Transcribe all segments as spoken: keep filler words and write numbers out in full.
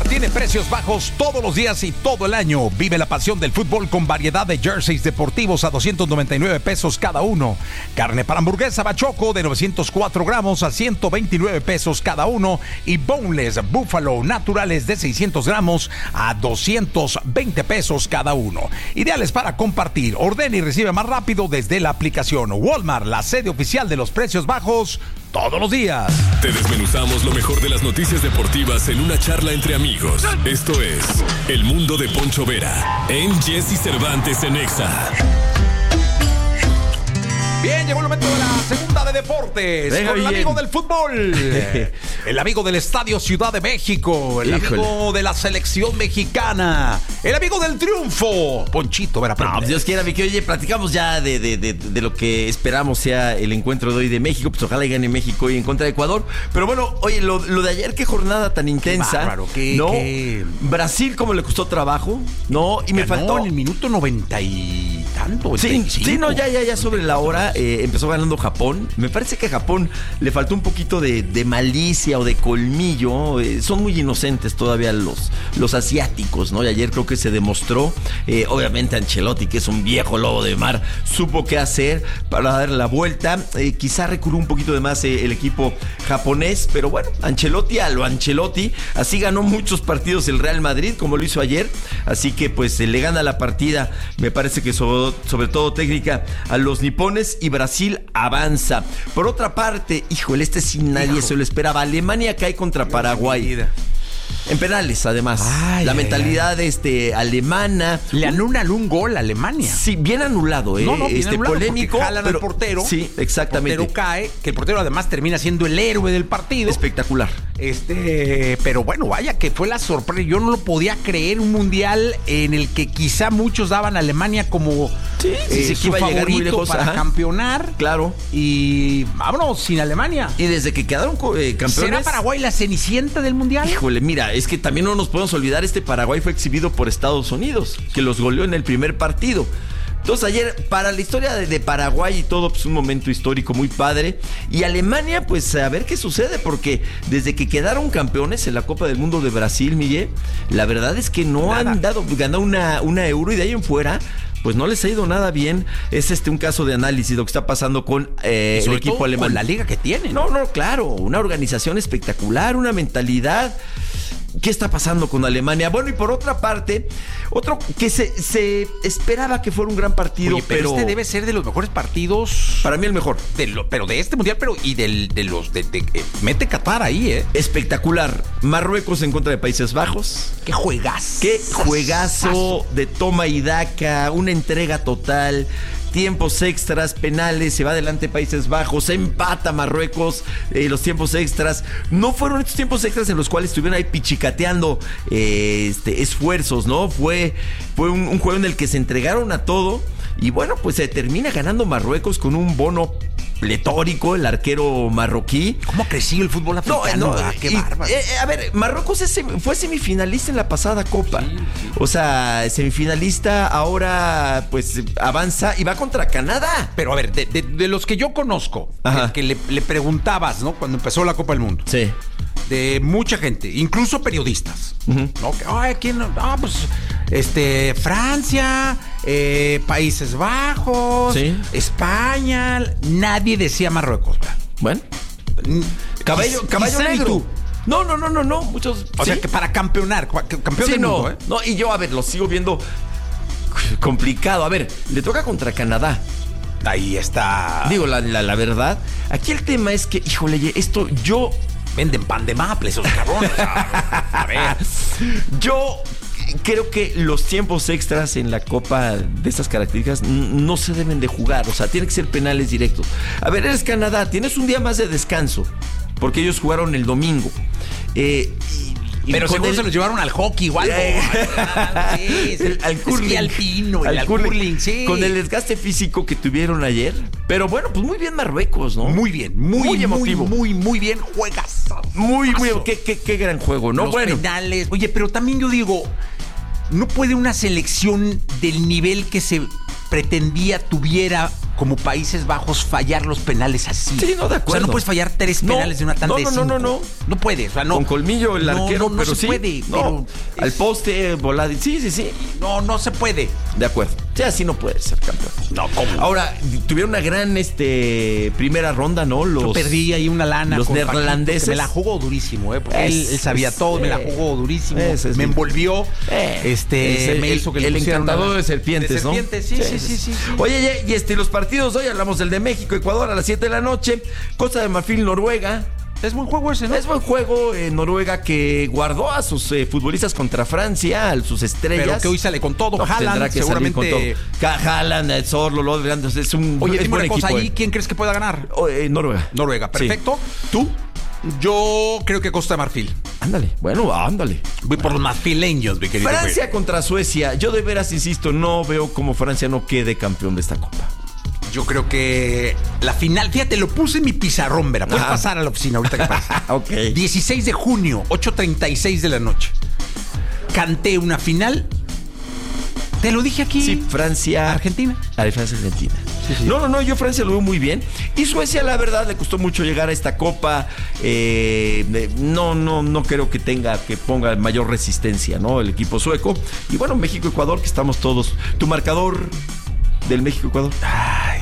tiene precios bajos todos los días y todo el año. Vive la pasión del fútbol con variedad de jerseys deportivos a doscientos noventa y nueve pesos cada uno. Carne para hamburguesa Bachoco de novecientos cuatro gramos a ciento veintinueve pesos cada uno. Y boneless búfalo naturales de seiscientos gramos a doscientos veinte pesos cada uno. Ideales para compartir. Ordena y recibe más rápido desde la aplicación. Walmart, la sede oficial de los precios bajos todos los días. Te desmenuzamos lo mejor de las noticias deportivas en una charla entre amigos. Esto es El Mundo de Poncho Vera en Jesse Cervantes en Exa. Bien, llegó el momento de la segunda de deportes. Venga, con el bien. amigo del fútbol, el amigo del Estadio Ciudad de México, el Híjole. amigo de la selección mexicana, el amigo del triunfo, Ponchito Vera. No, Dios quiera, mi querido. Oye, platicamos ya de, de, de, de lo que esperamos sea el encuentro de hoy de México. Pues ojalá y gane México hoy en contra de Ecuador. Pero bueno, oye, lo, lo de ayer, qué jornada tan intensa. bárbaro, qué- ¿no? qué- Brasil, cómo le costó trabajo, ¿no? Y me Ganó faltó. en el minuto noventa y tanto. Sí, noventa y cinco. sí, no, ya, ya, ya sobre la hora eh, empezó ganando Japón. Me parece que a Japón le faltó un poquito de, de malicia o de colmillo. Eh, son muy inocentes todavía los, los asiáticos, ¿no? Y ayer creo que se demostró. Eh, obviamente Ancelotti, que es un viejo lobo de mar, supo qué hacer para dar la vuelta. Eh, quizá recurrió un poquito de más eh, el equipo japonés, pero bueno, Ancelotti a lo Ancelotti. Así ganó muchos partidos el Real Madrid, como lo hizo ayer. Así que pues eh, le gana la partida, me parece que sobre, sobre todo técnica, a los nipones, y Brasil avanza. Por otra parte, híjole, este sin nadie Hijo. se lo esperaba. Alemania cae contra Paraguay. En penales, además. Ay, la ay, mentalidad este, alemana. Le anulan un gol a Alemania. Sí, bien anulado, ¿eh? No, no, bien este, anulado, polémico. porque jalan pero, al portero. Sí, exactamente. El portero cae, que el portero además termina siendo el héroe del partido. Espectacular. Este, pero bueno, vaya que fue la sorpresa. Yo no lo podía creer, un mundial en el que quizá muchos daban a Alemania como Sí, sí, sí, que su iba a llegar muy favorito lejos, para ajá. campeonar. Claro. Y vámonos, sin Alemania. Y desde que quedaron co- eh, campeones. ¿Será Paraguay la cenicienta del mundial? Híjole, mira, es que también no nos podemos olvidar, este Paraguay fue exhibido por Estados Unidos, que los goleó en el primer partido. Entonces ayer, para la historia de, de Paraguay y todo, pues un momento histórico muy padre. Y Alemania, pues a ver qué sucede, porque desde que quedaron campeones en la Copa del Mundo de Brasil, Miguel, la verdad es que no Nada. han dado, ganado una, una euro, y de ahí en fuera pues no les ha ido nada bien. Es este un caso de análisis lo que está pasando con eh, el Sobre equipo todo alemán. con la liga que tienen. No, no, claro, una organización espectacular, una mentalidad. ¿Qué está pasando con Alemania? Bueno, y por otra parte, otro que se, se esperaba que fuera un gran partido, Oye, pero, pero, este debe ser de los mejores partidos para mí el mejor. de lo- pero de este mundial, pero y del, de los de, de- eh, mete Qatar ahí, eh. Espectacular. Marruecos en contra de Países Bajos. Qué juegazo. Qué juegazo de toma y daca, una entrega total. Tiempos extras, penales, se va adelante Países Bajos, empata Marruecos, eh, los tiempos extras. No fueron estos tiempos extras en los cuales estuvieron ahí pichicateando eh, este, esfuerzos, ¿no? Fue, fue un, un juego en el que se entregaron a todo. Y bueno, pues se termina ganando Marruecos con un bono pletórico, el arquero marroquí. ¿Cómo ha crecido el fútbol africano? ah? Qué y, bárbaro. eh, a ver, Marruecos es sem- fue semifinalista en la pasada Copa. Sí, sí. O sea, semifinalista, ahora pues avanza y va contra Canadá. Pero a ver, de, de- de los que yo conozco, Ajá. que, que le, le preguntabas, ¿no? Cuando empezó la Copa del Mundo. Sí. De mucha gente, incluso periodistas, Ujú. ¿no? Que, ay, ¿quién? Ah, pues, este, Francia, eh, Países Bajos, Sí. España, nadie decía Marruecos, ¿verdad? Bueno, caballo, Quiz- caballo quizá ni negro. tú. No, no, no, no, no. Muchos. O sí. sea, que para campeonar, cua- campeón Sí, del no, mundo, ¿eh? no, y yo, a ver, lo sigo viendo complicado. A ver, le toca contra Canadá. Ahí está. Digo, la, la, la verdad, aquí el tema es que, híjole, esto yo Venden pan de maple esos cabrones. A ver. Yo creo que los tiempos extras en la Copa de estas características n- no se deben de jugar. O sea, tienen que ser penales directos. A ver, eres Canadá, tienes un día más de descanso, porque ellos jugaron el domingo. Eh, y, y Pero con seguro el- se los llevaron al hockey o algo. Eh, Sí, sí. el- al curling. Esquí alpino, el, al curling, sí. Con el desgaste físico que tuvieron ayer. Pero bueno, pues muy bien Marruecos, ¿no? Muy bien, muy, Muy emotivo. Muy, muy, muy bien. Juegas. Muy, muy. Qué, qué, qué gran juego, ¿no? Los Bueno. penales. Oye, pero también yo digo, ¿no puede una selección del nivel que se pretendía tuviera como Países Bajos fallar los penales así. Sí, no, de acuerdo. O sea, no puedes fallar tres No, penales en una tanda no, de no, cinco. no, no, no. No puedes, o sea, no. Con colmillo el No, arquero, no, no pero se sí. puede, no, pero al es- poste, volado. Sí, sí, sí. No, no se puede. De acuerdo. Sí, así no puede ser campeón. No, ¿cómo? Ahora, tuvieron una gran este primera ronda, ¿no? Los, Yo perdí ahí una lana. los con Paquito, neerlandeses. que me la jugó durísimo, ¿eh? Porque Es- él, él sabía es- todo, me la eh, jugó durísimo. ese es me mi- envolvió. Eh, este, es el, me hizo que le el pusieran encantador una- de serpientes, de ¿no? serpientes, sí, sí, sí, sí, sí. Oye, y, y este, los partidos de hoy hablamos del de México, Ecuador a las siete de la noche, Costa de Marfil, Noruega. Es buen juego ese, ¿no? Es buen juego en Noruega que guardó a sus eh, futbolistas contra Francia, a sus estrellas. Pero que hoy sale con todo. No, pues Haaland, tendrá que salir con seguramente. todo. Ca- Haaland, el Zorlo, los grandes, es un Oye, es dime buen una cosa, equipo, ahí, eh. ¿quién crees que pueda ganar? Oh, eh, Noruega. Noruega, perfecto. Sí. ¿Tú? Yo creo que Costa de Marfil. Ándale, bueno, ándale. Voy por los marfileños, mi querido. Francia güey. contra Suecia. Yo de veras insisto, no veo cómo Francia no quede campeón de esta copa. Yo creo que la final, fíjate, lo puse en mi pizarrón, Vera. Puedes Ajá. pasar a la oficina ahorita que pasa. Ok. dieciséis de junio, ocho treinta y seis de la noche. Canté una final. Te lo dije aquí. Sí, Francia. Argentina. Ah, de Francia Argentina. Sí, sí. No, no, no, yo Francia lo veo muy bien. Y Suecia, la verdad, le costó mucho llegar a esta copa. Eh, eh, no, no, no creo que tenga, que ponga mayor resistencia, ¿no? El equipo sueco. Y bueno, México-Ecuador, que estamos todos. Tu marcador del México-Ecuador. Ay,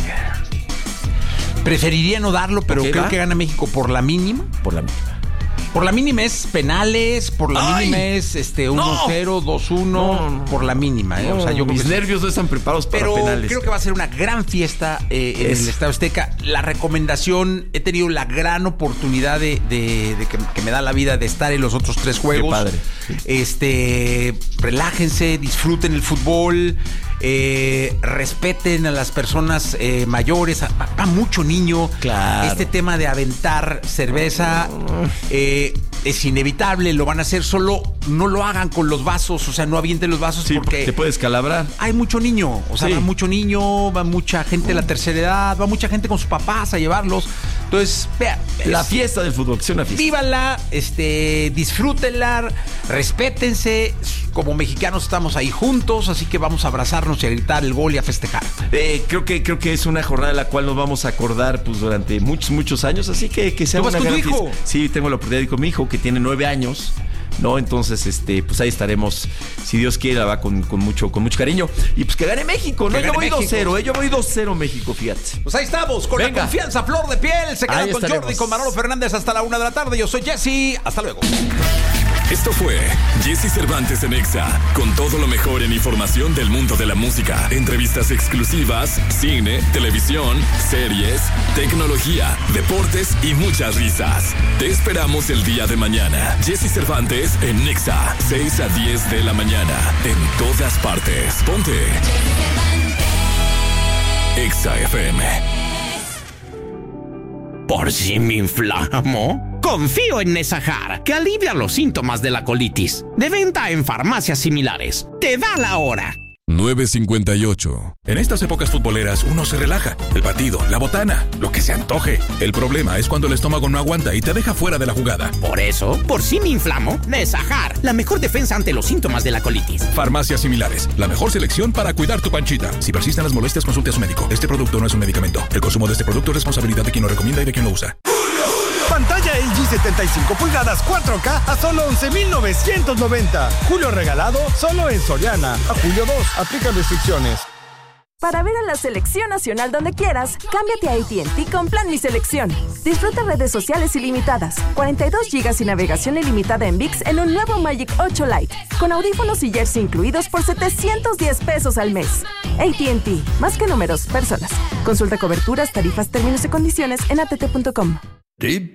preferiría no darlo, pero Ok, creo va. que gana México por la mínima. Por la misma. Por la mínima es penales, por la ¡Ay! mínima es este uno cero, dos uno, No, no, no. por la mínima, ¿eh? O sea, yo creo mis que sí. nervios no están preparados para Pero penales. creo que va a ser una gran fiesta eh, en Es. el Estadio Azteca. La recomendación, he tenido la gran oportunidad de, de- de que, que me da la vida de estar en los otros tres juegos. padre. Este, relájense, disfruten el fútbol, eh, respeten a las personas eh, mayores. Va, va mucho niño. Claro. Este tema de aventar cerveza eh, es inevitable, lo van a hacer, solo no lo hagan con los vasos, o sea, no avienten los vasos Sí, porque te puedes calabrar. hay mucho niño, o sea, Sí. va mucho niño, va mucha gente de la tercera edad, va mucha gente con sus papás a llevarlos. Entonces, vea, La es- fiesta del fútbol, que sea una fiesta. vívanla, este, disfrútenla, respétense. Como mexicanos estamos ahí juntos, así que vamos a abrazarnos y a gritar el gol y a festejar. Eh, creo que creo que es una jornada de la cual nos vamos a acordar pues durante muchos muchos años, así que que sea ¿Tú vas una con tu gran hijo? fiesta. Sí, tengo la oportunidad de ir con mi hijo que tiene nueve años, ¿no? Entonces, este, pues ahí estaremos, si Dios quiere, la va con, con mucho con mucho cariño y pues que gane México, ¿no? Que Yo gane voy México. dos cero, ¿eh? Yo voy dos cero México, fíjate. Pues ahí estamos, con Venga. la confianza, flor de piel. Se quedan Ahí con estaremos. Jordi, con Manolo Fernández hasta la una de la tarde. Yo soy Jesse. Hasta luego. Esto fue Jesse Cervantes en Exa, con todo lo mejor en información del mundo de la música, entrevistas exclusivas, cine, televisión, series, tecnología, deportes y muchas risas. Te esperamos el día de mañana. Jesse Cervantes en Exa, seis a diez de la mañana, en todas partes. Ponte Exa F M. Por si me inflamo, confío en Nesajar, que alivia los síntomas de la colitis. De venta en farmacias similares. Te da la hora. nueve cincuenta y ocho. En estas épocas futboleras uno se relaja. El partido, la botana, lo que se antoje. El problema es cuando el estómago no aguanta y te deja fuera de la jugada. Por eso, por si me inflamo, Nesajar, la mejor defensa ante los síntomas de la colitis. Farmacias similares, la mejor selección para cuidar tu panchita. Si persisten las molestias, consulte a su médico. Este producto no es un medicamento. El consumo de este producto es responsabilidad de quien lo recomienda y de quien lo usa. Pantalla L G setenta y cinco pulgadas cuatro K a solo once mil novecientos noventa. Julio regalado solo en Soriana. A julio dos, aplica restricciones. Para ver a la selección nacional donde quieras, cámbiate a A T and T con Plan Mi Selección. Disfruta redes sociales ilimitadas, cuarenta y dos gigas y navegación ilimitada en V I X en un nuevo Magic ocho Lite, con audífonos y jersey incluidos por setecientos diez pesos al mes. A T and T, más que números, personas. Consulta coberturas, tarifas, términos y condiciones en a t t punto com. Deep